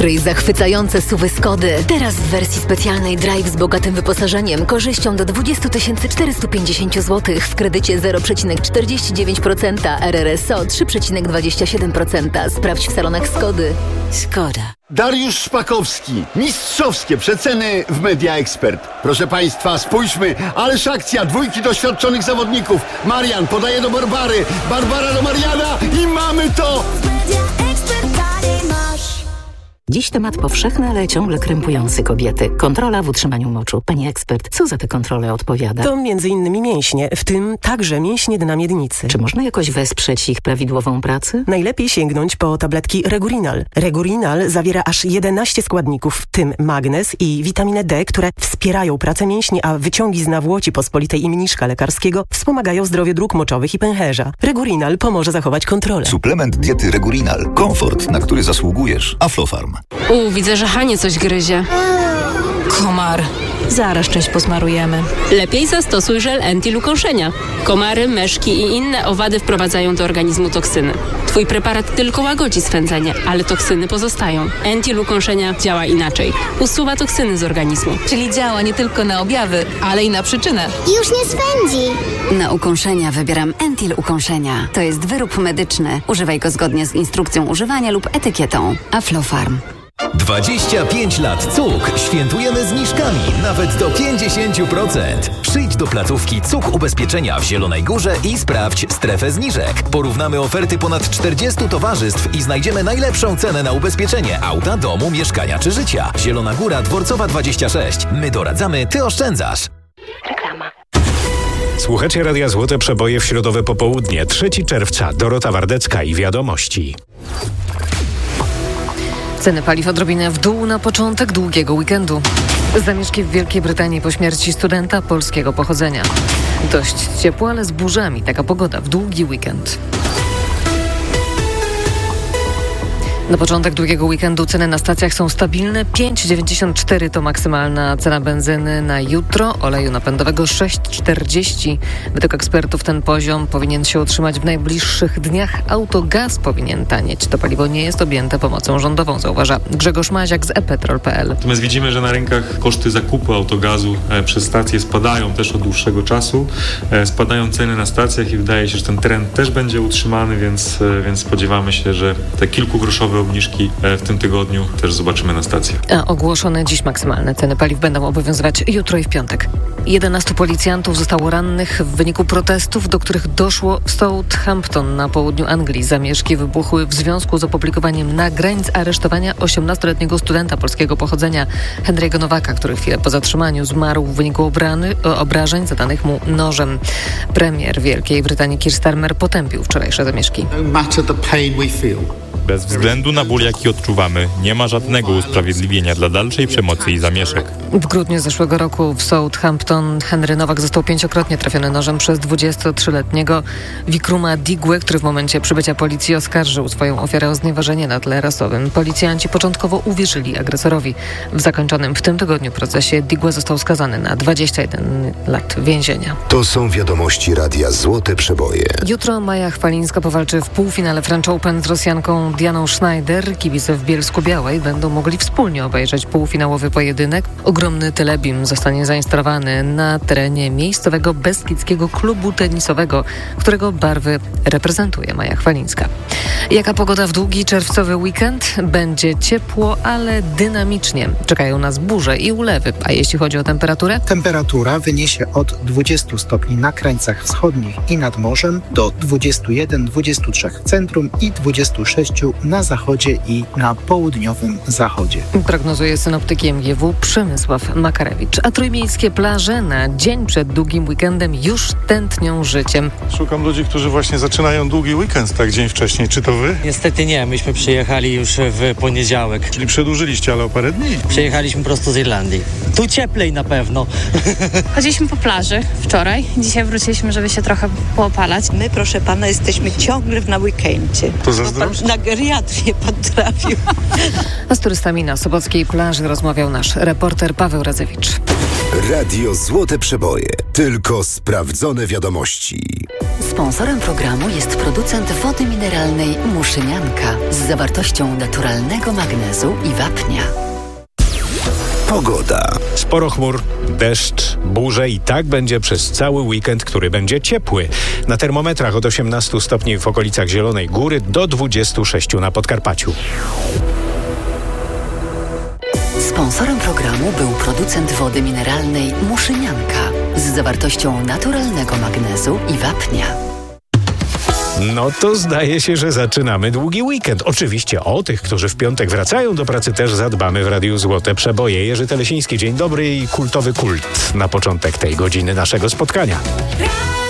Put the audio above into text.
Odkryj zachwycające SUV-y Skody. Teraz w wersji specjalnej Drive z bogatym wyposażeniem, korzyścią do 20 450 zł w kredycie 0,49%, RRSO 3,27%. Sprawdź w salonach Skody. Skoda. Dariusz Szpakowski. Mistrzowskie przeceny w Media Expert. Proszę Państwa, spójrzmy. Ależ akcja. Dwójki doświadczonych zawodników. Marian podaje do Barbary. Barbara do Mariana. I mamy to! Dziś temat powszechny, ale ciągle krępujący kobiety. Kontrola w utrzymaniu moczu. Pani ekspert, co za te kontrole odpowiada? To m.in. mięśnie, w tym także mięśnie dna miednicy. Czy można jakoś wesprzeć ich prawidłową pracę? Najlepiej sięgnąć po tabletki Regurinal. Regurinal zawiera aż 11 składników, w tym magnez i witaminę D, które wspierają pracę mięśni, a wyciągi z nawłoci pospolitej i mniszka lekarskiego wspomagają zdrowie dróg moczowych i pęcherza. Regurinal pomoże zachować kontrolę. Suplement diety Regurinal. Komfort, na który zasługujesz. Aflofarm. Widzę, że Hanie coś gryzie. Komar. Zaraz część posmarujemy. Lepiej zastosuj żel Entil ukąszenia. Komary, meszki i inne owady wprowadzają do organizmu toksyny. Twój preparat tylko łagodzi swędzenie, ale toksyny pozostają. Entil ukąszenia działa inaczej. Usuwa toksyny z organizmu. Czyli działa nie tylko na objawy, ale i na przyczynę. Już nie swędzi. Na ukąszenia wybieram Entil ukąszenia. To jest wyrób medyczny. Używaj go zgodnie z instrukcją używania lub etykietą. Aflofarm. 25 lat CUK. Świętujemy zniżkami nawet do 50%. Przyjdź do placówki CUK Ubezpieczenia w Zielonej Górze i sprawdź strefę zniżek. Porównamy oferty ponad 40 towarzystw i znajdziemy najlepszą cenę na ubezpieczenie auta, domu, mieszkania czy życia. Zielona Góra, Dworcowa 26. My doradzamy, ty oszczędzasz. Reklama. Słuchacie Radia Złote Przeboje w środowe popołudnie. 3 czerwca. Dorota Wardecka i Wiadomości. Ceny paliw odrobinę w dół na początek długiego weekendu. Zamieszki w Wielkiej Brytanii po śmierci studenta polskiego pochodzenia. Dość ciepło, ale z burzami. Taka pogoda w długi weekend. Na początek długiego weekendu ceny na stacjach są stabilne. 5,94 to maksymalna cena benzyny na jutro, oleju napędowego 6,40. Według ekspertów ten poziom powinien się utrzymać w najbliższych dniach. Autogaz powinien tanieć. To paliwo nie jest objęte pomocą rządową, zauważa Grzegorz Maziak z ePetrol.pl. Natomiast widzimy, że na rynkach koszty zakupu autogazu przez stacje spadają też od dłuższego czasu. Spadają ceny na stacjach i wydaje się, że ten trend też będzie utrzymany, więc spodziewamy się, że te kilkugroszowe obniżki w tym tygodniu też zobaczymy na stacjach. A ogłoszone dziś maksymalne ceny paliw będą obowiązywać jutro i w piątek. 11 policjantów zostało rannych w wyniku protestów, do których doszło w Southampton na południu Anglii. Zamieszki wybuchły w związku z opublikowaniem nagrań z aresztowania 18-letniego studenta polskiego pochodzenia Henry'ego Nowaka, który chwilę po zatrzymaniu zmarł w wyniku obrażeń zadanych mu nożem. Premier Wielkiej Brytanii Keir Starmer potępił wczorajsze zamieszki. Bez względu na ból, jaki odczuwamy, nie ma żadnego usprawiedliwienia dla dalszej przemocy i zamieszek. W grudniu zeszłego roku w Southampton Henry Nowak został 5-krotnie trafiony nożem przez 23-letniego Vikruma Digwe, który w momencie przybycia policji oskarżył swoją ofiarę o znieważenie na tle rasowym. Policjanci początkowo uwierzyli agresorowi. W zakończonym w tym tygodniu procesie Digwe został skazany na 21 lat więzienia. To są wiadomości Radia Złote Przeboje. Jutro Maja Chwalińska powalczy w półfinale French Open z Rosjanką Dianą Schneider. Kibice w Bielsku-Białej będą mogli wspólnie obejrzeć półfinałowy pojedynek. Ogromny telebim zostanie zainstalowany na terenie miejscowego Beskidzkiego Klubu Tenisowego, którego barwy reprezentuje Maja Chwalińska. Jaka pogoda w długi czerwcowy weekend? Będzie ciepło, ale dynamicznie. Czekają nas burze i ulewy. A jeśli chodzi o temperaturę? Temperatura wyniesie od 20 stopni na krańcach wschodnich i nad morzem do 21-23 w centrum i 26 na zachodzie i na południowym zachodzie. Prognozuje synoptyk MGW Przemysław Makarewicz. A trójmiejskie plaże na dzień przed długim weekendem już tętnią życiem. Szukam ludzi, którzy właśnie zaczynają długi weekend, tak dzień wcześniej. Czy to wy? Niestety nie, myśmy przyjechali już w poniedziałek. Czyli przedłużyliście, ale o parę dni. Przyjechaliśmy prosto z Irlandii. Tu cieplej na pewno. Chodziliśmy po plaży wczoraj. Dzisiaj wróciliśmy, żeby się trochę poopalać. My, proszę pana, jesteśmy ciągle na weekendzie. To zazdrość? Na geriatrię pan trafił. A z turystami na sobockiej plaży rozmawiał nasz reporter Paweł Radzewicz. Radio Złote Przeboje. Tylko sprawdzone wiadomości. Sponsorem programu jest producent wody mineralnej Muszynianka z zawartością naturalnego magnezu i wapnia. Pogoda. Sporo chmur, deszcz, burze i tak będzie przez cały weekend, który będzie ciepły. Na termometrach od 18 stopni w okolicach Zielonej Góry do 26 na Podkarpaciu. Sponsorem programu był producent wody mineralnej Muszynianka z zawartością naturalnego magnezu i wapnia. No to zdaje się, że zaczynamy długi weekend. Oczywiście o tych, którzy w piątek wracają do pracy, też zadbamy w Radiu Złote Przeboje. Jerzy Telesiński, dzień dobry i kultowy kult na początek tej godziny naszego spotkania.